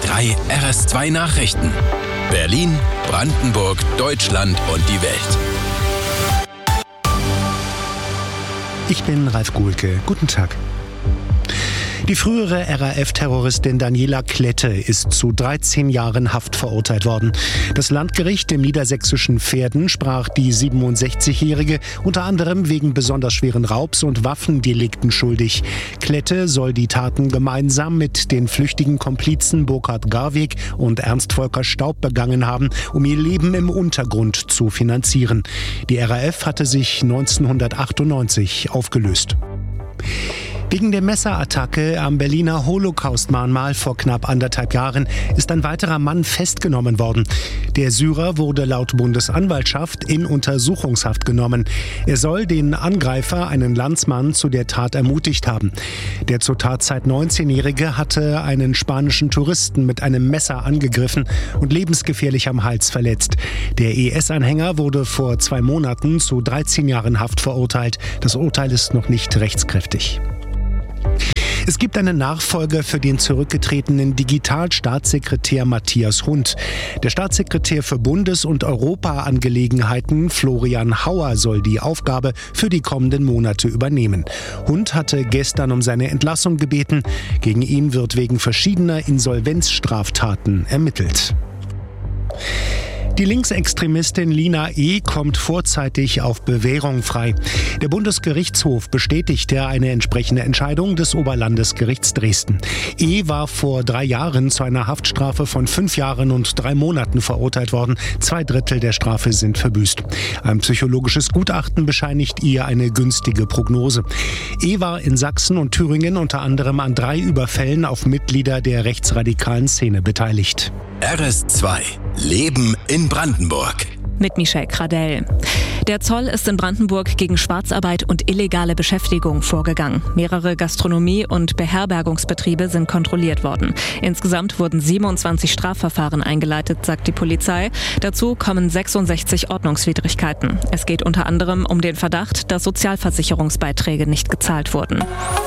3 RS2 Nachrichten. Berlin, Brandenburg, Deutschland und die Welt. Ich bin Ralf Guhlke. Guten Tag. Die frühere RAF-Terroristin Daniela Klette ist zu 13 Jahren Haft verurteilt worden. Das Landgericht im niedersächsischen Verden sprach die 67-Jährige unter anderem wegen besonders schweren Raubs und Waffendelikten schuldig. Klette soll die Taten gemeinsam mit den flüchtigen Komplizen Burkhard Garweg und Ernst Volker Staub begangen haben, um ihr Leben im Untergrund zu finanzieren. Die RAF hatte sich 1998 aufgelöst. Wegen der Messerattacke am Berliner Holocaust-Mahnmal vor knapp 1,5 Jahren ist ein weiterer Mann festgenommen worden. Der Syrer wurde laut Bundesanwaltschaft in Untersuchungshaft genommen. Er soll den Angreifer, einen Landsmann, zu der Tat ermutigt haben. Der zur Tatzeit 19-Jährige hatte einen spanischen Touristen mit einem Messer angegriffen und lebensgefährlich am Hals verletzt. Der IS-Anhänger wurde vor 2 Monaten zu 13 Jahren Haft verurteilt. Das Urteil ist noch nicht rechtskräftig. Es gibt einen Nachfolger für den zurückgetretenen Digitalstaatssekretär Matthias Hund. Der Staatssekretär für Bundes- und Europaangelegenheiten Florian Hauer soll die Aufgabe für die kommenden Monate übernehmen. Hund hatte gestern um seine Entlassung gebeten. Gegen ihn wird wegen verschiedener Insolvenzstraftaten ermittelt. Die Linksextremistin Lina E. kommt vorzeitig auf Bewährung frei. Der Bundesgerichtshof bestätigte eine entsprechende Entscheidung des Oberlandesgerichts Dresden. E. war vor 3 Jahren zu einer Haftstrafe von 5 Jahren und 3 Monaten verurteilt worden. 2/3 der Strafe sind verbüßt. Ein psychologisches Gutachten bescheinigt ihr eine günstige Prognose. E. war in Sachsen und Thüringen unter anderem an 3 Überfällen auf Mitglieder der rechtsradikalen Szene beteiligt. RS2 Leben in Brandenburg. Mit Michelle Kradell. Der Zoll ist in Brandenburg gegen Schwarzarbeit und illegale Beschäftigung vorgegangen. Mehrere Gastronomie- und Beherbergungsbetriebe sind kontrolliert worden. Insgesamt wurden 27 Strafverfahren eingeleitet, sagt die Polizei. Dazu kommen 66 Ordnungswidrigkeiten. Es geht unter anderem um den Verdacht, dass Sozialversicherungsbeiträge nicht gezahlt wurden.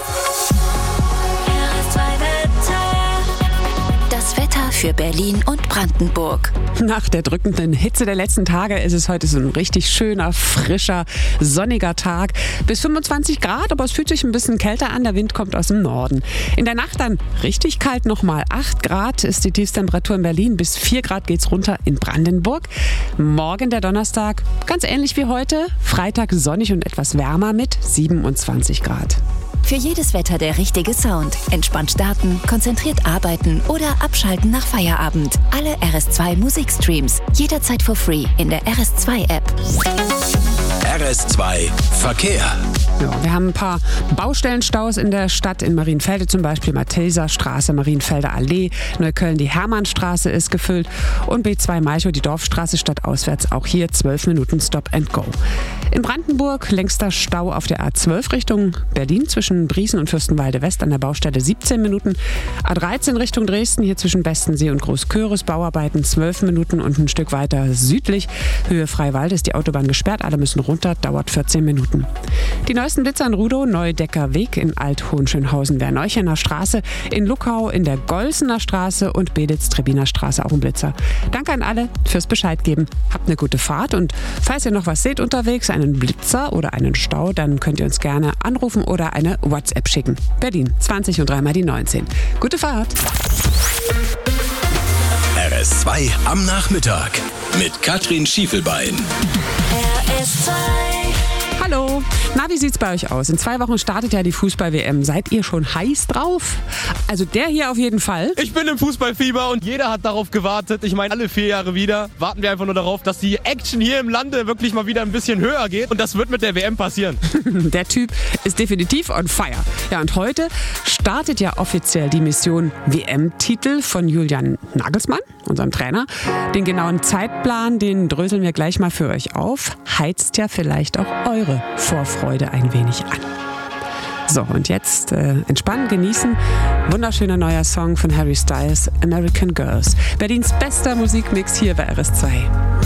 Für Berlin und Brandenburg. Nach der drückenden Hitze der letzten Tage ist es heute so ein richtig schöner, frischer, sonniger Tag. Bis 25 Grad, aber es fühlt sich ein bisschen kälter an. Der Wind kommt aus dem Norden. In der Nacht dann richtig kalt nochmal. 8 Grad ist die Tiefstemperatur in Berlin. Bis 4 Grad geht's runter in Brandenburg. Morgen der Donnerstag ganz ähnlich wie heute. Freitag sonnig und etwas wärmer mit 27 Grad. Für jedes Wetter der richtige Sound. Entspannt starten, konzentriert arbeiten oder abschalten nach Feierabend. Alle RS2 Musikstreams. Jederzeit for free in der RS2-App. RS2 Verkehr. Ja, wir haben ein paar Baustellenstaus in der Stadt. In Marienfelde zum Beispiel Mathilserstraße, Marienfelder Allee. Neukölln, die Hermannstraße ist gefüllt. Und B2 Malchow, die Dorfstraße stadtauswärts. Auch hier 12 Minuten Stop and Go. In Brandenburg längster Stau auf der A12 Richtung Berlin zwischen Briesen und Fürstenwalde West an der Baustelle 17 Minuten. A13 Richtung Dresden, hier zwischen Bestensee und Großköris Bauarbeiten 12 Minuten und ein Stück weiter südlich. Höhe Freiwald ist die Autobahn gesperrt, alle müssen runter, dauert 14 Minuten. Die neuesten Blitzer in Rudow, Neudecker Weg in Alt-Hohenschönhausen, Werneuchener Straße, in Luckau, in der Golsener Straße und Beditz-Trebiner Straße auch ein Blitzer. Danke an alle fürs Bescheid geben. Habt eine gute Fahrt und falls ihr noch was seht unterwegs, einen Blitzer oder einen Stau, dann könnt ihr uns gerne anrufen oder eine WhatsApp schicken. Berlin, 20 und 3 mal die 19. Gute Fahrt! RS2 am Nachmittag mit Katrin Schiefelbein. RS2. Hallo! Na, wie sieht's bei euch aus? In 2 Wochen startet ja die Fußball-WM. Seid ihr schon heiß drauf? Also der hier auf jeden Fall. Ich bin im Fußballfieber und jeder hat darauf gewartet. Ich meine, alle 4 Jahre wieder warten wir einfach nur darauf, dass die Action hier im Lande wirklich mal wieder ein bisschen höher geht. Und das wird mit der WM passieren. Der Typ ist definitiv on fire. Ja, und heute startet ja offiziell die Mission WM-Titel von Julian Nagelsmann, unserem Trainer. Den genauen Zeitplan, den dröseln wir gleich mal für euch auf. Heizt ja vielleicht auch eure Vorfreude ein wenig an. So, und jetzt entspannen, genießen. Wunderschöner neuer Song von Harry Styles, American Girls. Berlins bester Musikmix hier bei RS2.